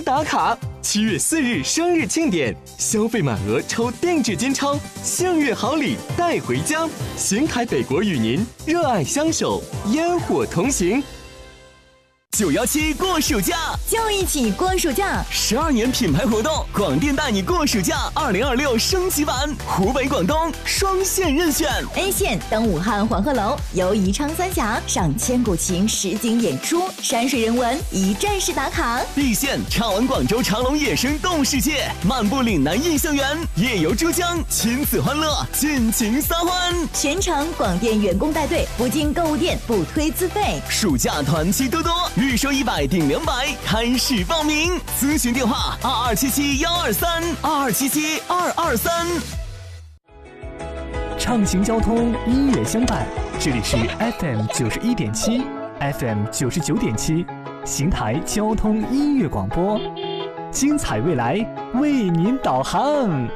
打卡，7月4日生日庆典，消费满额抽定制金钞，幸运好礼带回家。邢台北国与您热爱相守，烟火同行。917过暑假， 就一起过暑假 ！12年品牌活动，广电带你过暑假2026升级版，湖北、广东双线任选。 A 线登武汉黄鹤楼，游宜昌三峡，赏千古情实景演出，山水人文一站式打卡。 B 线畅玩广州长隆野生动物世界，漫步岭南印象园，夜游珠江，亲子欢乐，尽情撒欢。 全程广电员工带队，不进购物店，不推资费。 暑假团期多多，预说100顶200，开始报名。咨询电话2277-123，2277-223。 畅行交通，音乐相伴，这里是 FM 91.7 ，FM 99.7，邢台交通音乐广播，精彩未来为您导航。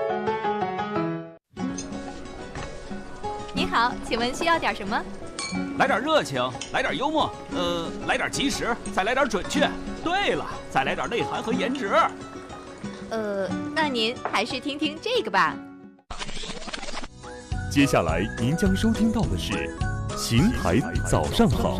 您好，请问需要点什么？ 来点热情，来点幽默，来点及时，再来点准确。对了，再来点内涵和颜值。 那您还是听听这个吧。 接下来您将收听到的是《邢台早上好》。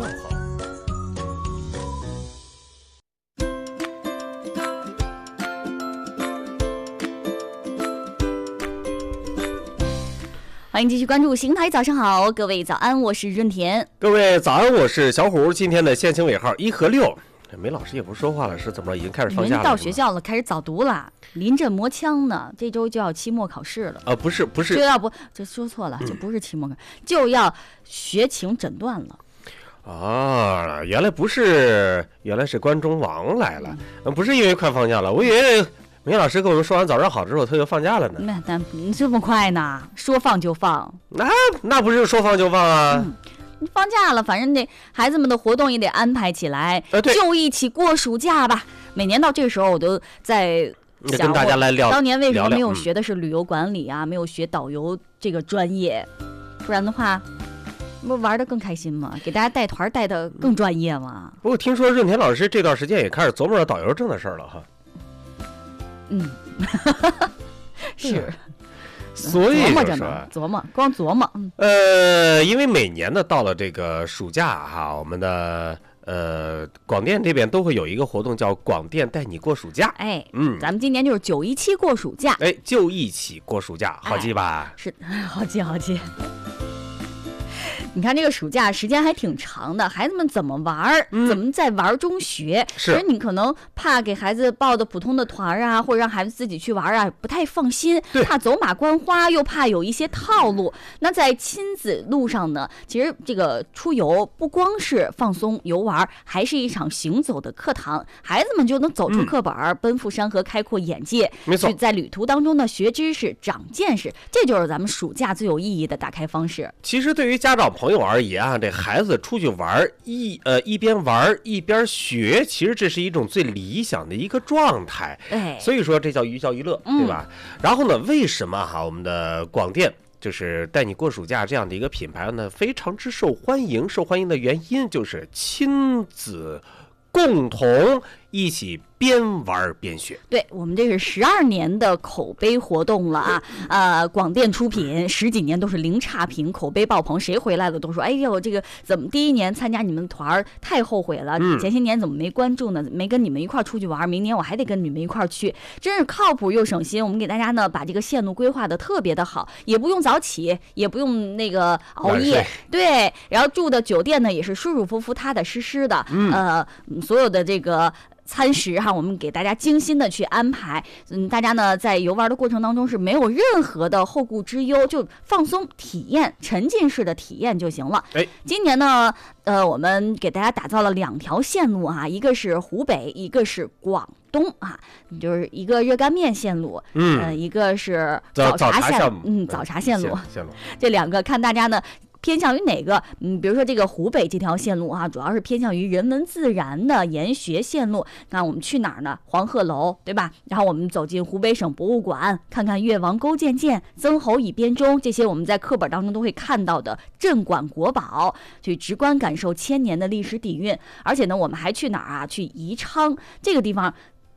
欢迎继续关注邢台早上好，各位早安，我是润田。 各位早安，我是小虎。今天的限行尾号1和6，梅老师也不说话了，是怎么着？已经开始放假了？ 人到学校了，开始早读了，临阵磨枪呢。这周就要期末考试了。 不是， 这说错了，就不是期末考，就要学情诊断了。 啊，原来是关中王来了，不是因为快放假了，我以为梅老师跟我们说完早上好之后，他就放假了呢。 那这么快呢？说放就放？ 那不是说放就放啊！ 放假了，反正得孩子们的活动也得安排起来，就一起过暑假吧。每年到这个时候，我都在想， 跟大家来聊， 当年为什么没有学的是旅游管理啊？没有学导游这个专业，不然的话，不玩得更开心吗？给大家带团带得更专业吗？ 不过听说润田老师这段时间也开始琢磨着导游证的事儿了哈。 是， 所以琢磨着呢，光琢磨。 因为每年呢到了这个暑假哈，我们的广电这边都会有一个活动叫广电带你过暑假。 咱们今年就是917过暑假。 就一起过暑假，好记吧？ 是，好记。你看这个暑假时间还挺长的，孩子们怎么玩，怎么在玩中学。其实你可能怕给孩子报的普通的团啊，或者让孩子自己去玩啊，不太放心，怕走马观花，又怕有一些套路。那在亲子路上呢，其实这个出游不光是放松游玩，还是一场行走的课堂，孩子们就能走出课本，奔赴山河，开阔眼界。 没错， 在旅途当中呢，学知识，长见识，这就是咱们暑假最有意义的打开方式。 其实对于家长朋友而言啊，这孩子出去玩一边玩一边学，其实这是一种最理想的一个状态。所以说这叫寓教于乐，对吧？然后呢，为什么我们的广电就是带你过暑假这样的一个品牌呢，非常之受欢迎？受欢迎的原因就是亲子共同一起边玩边学。 对，我们这是12年的口碑活动了啊！广电出品10几年都是零差评，口碑爆棚，谁回来了都说：“哎呦，这个怎么第一年参加你们团太后悔了？前些年怎么没关注呢？没跟你们一块出去玩，明年我还得跟你们一块去，真是靠谱又省心。”我们给大家呢把这个线路规划的特别的好，也不用早起，也不用那个熬夜，对，然后住的酒店呢也是舒舒服服、踏踏实实的，所有的这个餐食我们给大家精心的去安排。大家呢在游玩的过程当中是没有任何的后顾之忧，就放松体验，沉浸式的体验就行了。今年呢我们给大家打造了2条线路一个是湖北，一个是广东就是一个热干面线路，一个是早茶线路，这2个看大家呢偏向于哪个？比如说这个湖北这条线路主要是偏向于人文自然的研学线路。那我们去哪儿呢？黄鹤楼，对吧？然后我们走进湖北省博物馆，看看越王勾践剑、曾侯乙编钟，这些我们在课本当中都会看到的镇馆国宝，去直观感受1000年的历史底蕴。而且呢，我们还去哪儿去宜昌这个地方，